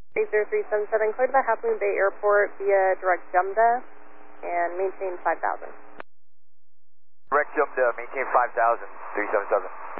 30377, clear to the Half Moon Bay Airport via direct Jumda and maintain 5,000. Direct Jumda, maintain 5,000, 377.